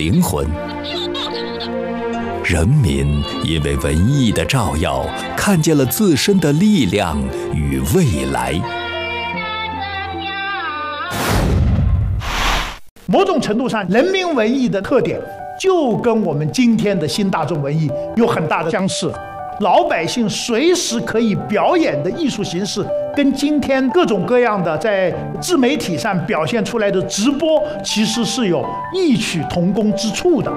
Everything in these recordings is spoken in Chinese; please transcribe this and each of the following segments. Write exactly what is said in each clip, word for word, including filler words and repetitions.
灵魂。人民因为文艺的照耀，看见了自身的力量与未来。 某种程度上，人民文艺的特点就跟我们今天的新大众文艺有很大的相似。老百姓随时可以表演的艺术形式，跟今天各种各样的在自媒体上表现出来的直播，其实是有异曲同工之处的。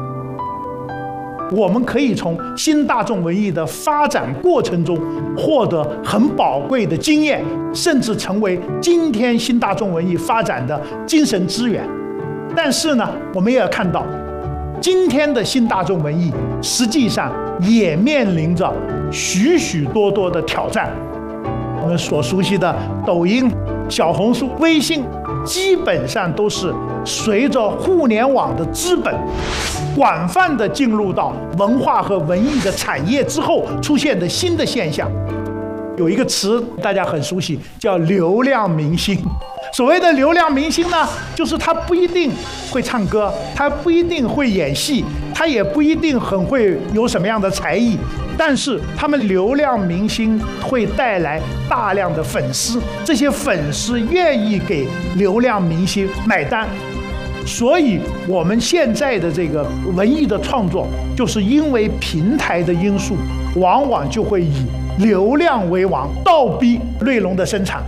我们可以从新大众文艺的发展过程中获得很宝贵的经验，甚至成为今天新大众文艺发展的精神资源。但是呢，我们也要看到，今天的新大众文艺实际上也面临着许许多多的挑战。我们所熟悉的抖音、小红书、微信，基本上都是随着互联网的资本广泛的进入到文化和文艺的产业之后出现的新的现象。有一个词大家很熟悉，叫流量明星。所谓的流量明星呢，就是他不一定会唱歌，他不一定会演戏，他也不一定很会有什么样的才艺，但是他们流量明星会带来大量的粉丝，这些粉丝愿意给流量明星买单。所以我们现在的这个文艺的创作，就是因为平台的因素，往往就会以流量为王，倒逼内容的生产。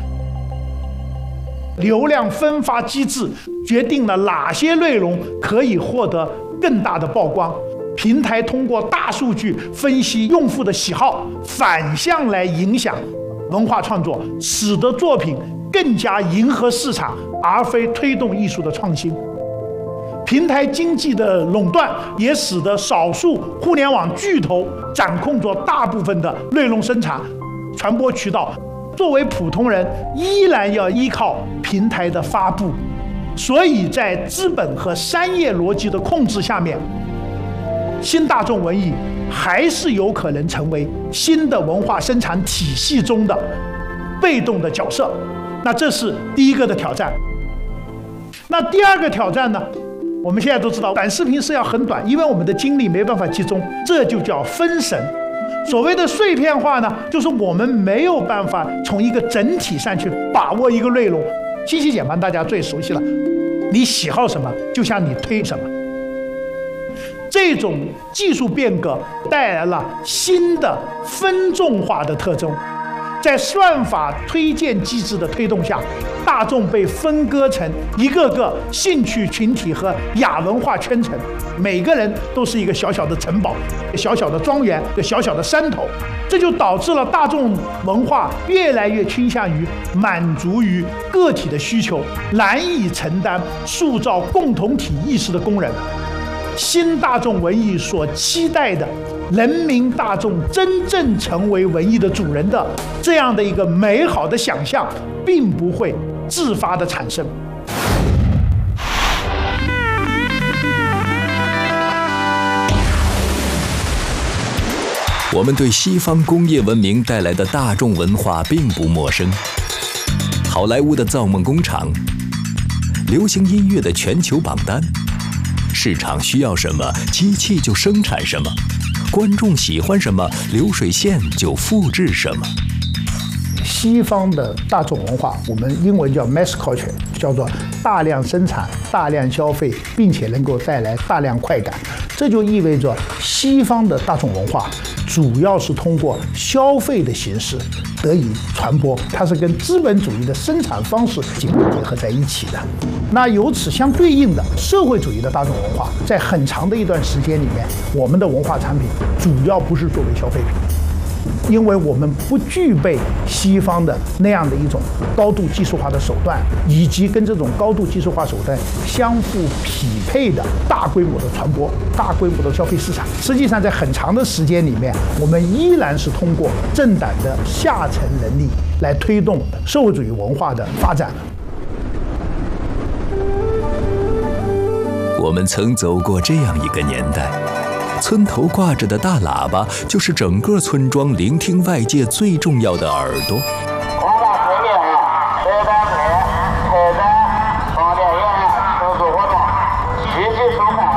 流量分发机制决定了哪些内容可以获得更大的曝光。平台通过大数据分析用户的喜好，反向来影响文化创作，使得作品更加迎合市场，而非推动艺术的创新。平台经济的垄断也使得少数互联网巨头掌控着大部分的内容生产、传播渠道。作为普通人，依然要依靠平台的发布。所以在资本和商业逻辑的控制下面，新大众文艺还是有可能成为新的文化生产体系中的被动的角色。那这是第一个的挑战。那第二个挑战呢？我们现在都知道，短视频是要很短，因为我们的精力没办法集中，这就叫分神。所谓的碎片化呢，就是我们没有办法从一个整体上去把握一个内容。信息茧房大家最熟悉了，你喜好什么，就像你推什么。这种技术变革带来了新的分众化的特征。在算法推荐机制的推动下，大众被分割成一个个兴趣群体和亚文化圈层，每个人都是一个小小的城堡、小小的庄园、一个小小的山头。这就导致了大众文化越来越倾向于满足于个体的需求，难以承担塑造共同体意识的工人。新大众文艺所期待的人民大众真正成为文艺的主人的这样的一个美好的想象，并不会自发的产生。 我们对西方工业文明带来的大众文化并不陌生。好莱坞的造梦工厂，流行音乐的全球榜单，市场需要什么，机器就生产什么。观众喜欢什么，流水线就复制什么。 西方的大众文化，我们英文叫 mass culture， 叫做大量生产、大量消费，并且能够带来大量快感。这就意味着西方的大众文化主要是通过消费的形式得以传播，它是跟资本主义的生产方式紧密结合在一起的。那由此相对应的社会主义的大众文化，在很长的一段时间里面，我们的文化产品主要不是作为消费品，因为我们不具备西方的那样的一种高度技术化的手段，以及跟这种高度技术化手段相互匹配的大规模的传播、大规模的消费市场。实际上，在很长的时间里面，我们依然是通过政党的下层能力来推动社会主义文化的发展。 我们曾走过这样一个年代，村头挂着的大喇叭就是整个村庄聆听外界最重要的耳朵。